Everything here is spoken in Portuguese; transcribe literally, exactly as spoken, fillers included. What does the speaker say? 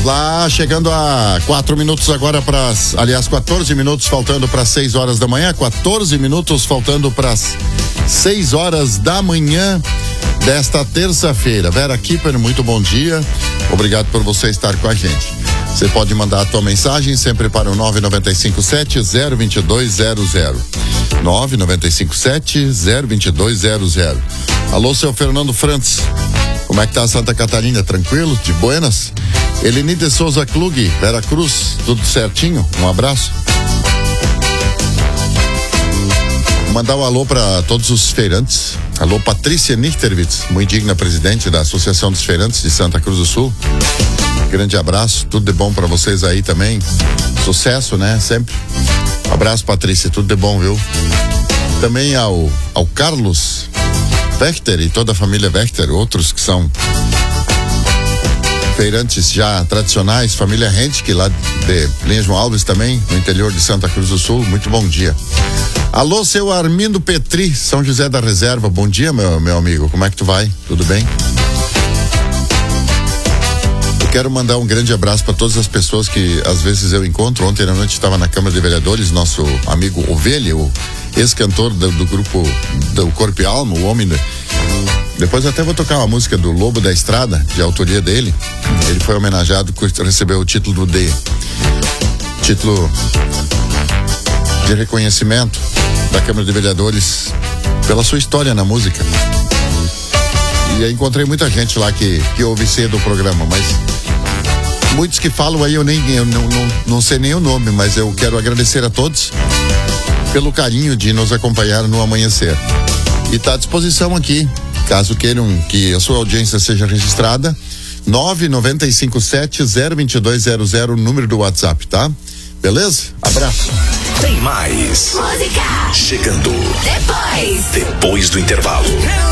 Vamos lá, chegando a quatro minutos agora para, aliás, quatorze minutos faltando para seis horas da manhã, quatorze minutos faltando para seis horas da manhã desta terça-feira. Vera Kipper, muito bom dia. Obrigado por você estar com a gente. Você pode mandar a tua mensagem sempre para o nove nove cinco sete, zero dois dois zero zero. nove nove cinco sete, zero dois dois zero zero. Alô, seu Fernando Frantz. Como é que tá Santa Catarina? Tranquilo? De buenas? Eleni de Souza Klug, Vera Cruz, tudo certinho? Um abraço. Vou mandar um alô para todos os feirantes. Alô, Patrícia Nichterwitz, muito digna presidente da Associação dos Feirantes de Santa Cruz do Sul. Grande abraço, tudo de bom para vocês aí também. Sucesso, né? Sempre. Abraço, Patrícia, tudo de bom, viu? Também ao, ao Carlos Wächter e toda a família Wächter, outros que são feirantes já tradicionais, família Henrique lá de Linha João Alves também, no interior de Santa Cruz do Sul. Muito bom dia. Alô, seu Armindo Petri, São José da Reserva, bom dia, meu, meu amigo, como é que tu vai? Tudo bem? Eu quero mandar um grande abraço para todas as pessoas que às vezes eu encontro. Ontem à noite estava na Câmara de Vereadores, nosso amigo Ovelha, o ex-cantor do, do grupo do Corpo e Alma, o homem. Depois até vou tocar uma música do Lobo da Estrada, de autoria dele. Ele foi homenageado, recebeu o título de título de reconhecimento da Câmara de Vereadores pela sua história na música. E aí encontrei muita gente lá que, que ouve cedo o programa, mas muitos que falam aí eu nem eu não, não, não sei nem o nome, mas eu quero agradecer a todos pelo carinho de nos acompanhar no amanhecer. E está à disposição aqui, caso queiram que a sua audiência seja registrada, nove nove cinco sete, zero dois dois zero zero, número do WhatsApp, tá? Beleza? Abraço. Tem mais. Música. Chegando. Depois. Depois do intervalo.